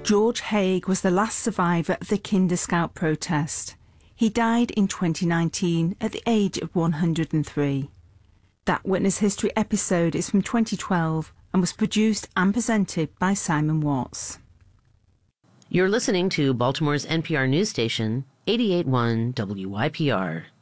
George Haigh was the last survivor of the Kinder Scout protest. He died in 2019 at the age of 103. That Witness History episode is from 2012 and was produced and presented by Simon Watts. You're listening to Baltimore's NPR news station, 88.1 WYPR.